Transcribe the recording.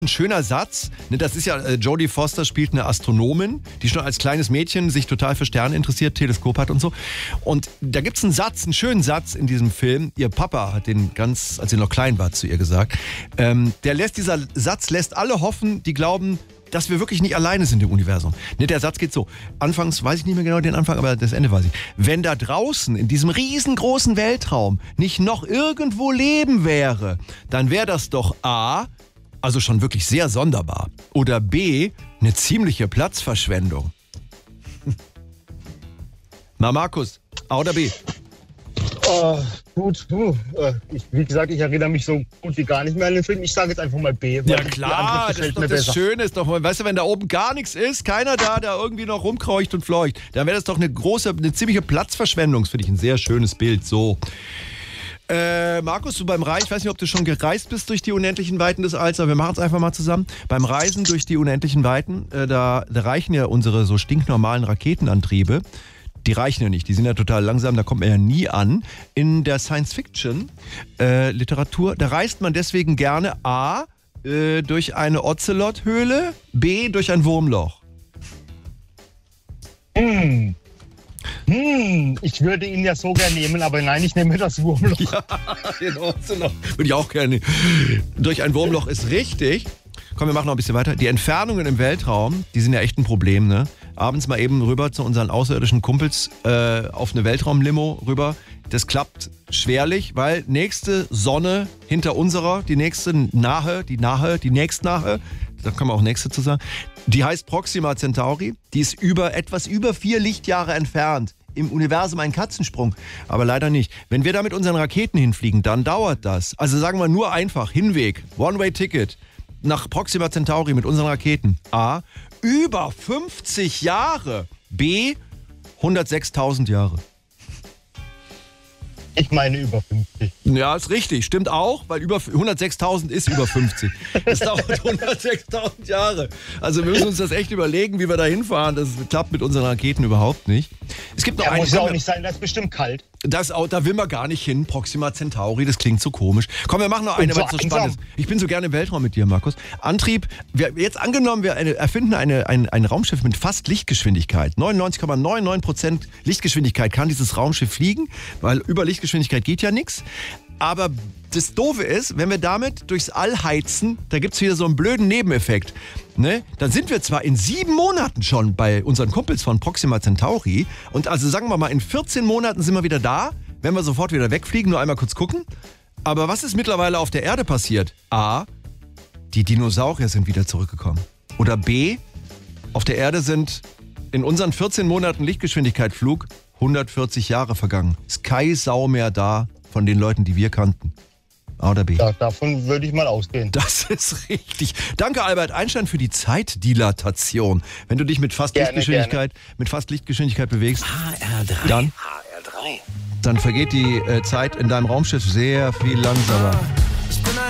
Ein schöner Satz, ne, das ist ja, Jodie Foster spielt eine Astronomin, die schon als kleines Mädchen sich total für Sterne interessiert, Teleskop hat und so. Und da gibt's einen Satz, einen schönen Satz in diesem Film. Ihr Papa hat den ganz, als sie noch klein war, zu ihr gesagt. Dieser Satz lässt alle hoffen, die glauben, dass wir wirklich nicht alleine sind im Universum. Ne, der Satz geht so. Anfangs weiß ich nicht mehr genau den Anfang, aber das Ende weiß ich. Wenn da draußen in diesem riesengroßen Weltraum nicht noch irgendwo Leben wäre, dann wäre das doch A, also schon wirklich sehr sonderbar. Oder B, eine ziemliche Platzverschwendung. Na, Markus, A oder B? Gut, wie gesagt, ich erinnere mich so gut wie gar nicht mehr an den Film. Ich sage jetzt einfach mal B. Ja klar, das ist doch das Schöne. Ist doch, weißt du, wenn da oben gar nichts ist, keiner da irgendwie noch rumkreucht und fleucht, dann wäre das doch eine ziemliche Platzverschwendung. Das finde ich ein sehr schönes Bild. So. Markus, du beim Reisen, ich weiß nicht, ob du schon gereist bist durch die unendlichen Weiten des Alls, aber wir machen es einfach mal zusammen. Beim Reisen durch die unendlichen Weiten, da reichen ja unsere so stinknormalen Raketenantriebe. Die reichen ja nicht, die sind ja total langsam, da kommt man ja nie an. In der Science-Fiction-Literatur, da reist man deswegen gerne A, durch eine Ozelothöhle, B, durch ein Wurmloch. Ich würde ihn ja so gerne nehmen, aber nein, ich nehme das Wurmloch. Ja, den Ozelot würde ich auch gerne. Durch ein Wurmloch ist richtig. Komm, wir machen noch ein bisschen weiter. Die Entfernungen im Weltraum, die sind ja echt ein Problem, ne? Abends mal eben rüber zu unseren außerirdischen Kumpels auf eine Weltraumlimo rüber. Das klappt schwerlich, weil nächste Sonne hinter unserer, die nächstnahe, da kann man auch nächste zu sagen, die heißt Proxima Centauri. Die ist etwas über 4 Lichtjahre entfernt. Im Universum ein Katzensprung, aber leider nicht. Wenn wir da mit unseren Raketen hinfliegen, dann dauert das. Also sagen wir nur einfach, Hinweg, One-Way-Ticket nach Proxima Centauri mit unseren Raketen. A, über 50 Jahre. B, 106.000 Jahre. Ich meine über 50. Ja, ist richtig. Stimmt auch, weil 106.000 ist über 50. Es dauert 106.000 Jahre. Also wir müssen uns das echt überlegen, wie wir da hinfahren. Das klappt mit unseren Raketen überhaupt nicht. Es gibt noch einen. Muss ja auch nicht sein, das ist bestimmt kalt. Da will man gar nicht hin. Proxima Centauri, das klingt so komisch. Komm, wir machen noch eine, weil es so spannend ist. Ich bin so gerne im Weltraum mit dir, Markus. Antrieb, jetzt angenommen, wir erfinden ein Raumschiff mit fast Lichtgeschwindigkeit. 99,99% Lichtgeschwindigkeit kann dieses Raumschiff fliegen, weil über Lichtgeschwindigkeit geht ja nichts. Aber das Doofe ist, wenn wir damit durchs All heizen, da gibt es wieder so einen blöden Nebeneffekt. Ne? Dann sind wir zwar in 7 Monaten schon bei unseren Kumpels von Proxima Centauri und also sagen wir mal, in 14 Monaten sind wir wieder da, wenn wir sofort wieder wegfliegen, nur einmal kurz gucken. Aber was ist mittlerweile auf der Erde passiert? A, die Dinosaurier sind wieder zurückgekommen. Oder B, auf der Erde sind in unseren 14 Monaten Lichtgeschwindigkeitsflug 140 Jahre vergangen. Ist keine Sau mehr da von den Leuten, die wir kannten. A oder B? Ja, davon würde ich mal ausgehen. Das ist richtig. Danke, Albert Einstein, für die Zeitdilatation. Wenn du dich mit fast Lichtgeschwindigkeit bewegst, HR3. dann vergeht die Zeit in deinem Raumschiff sehr viel langsamer.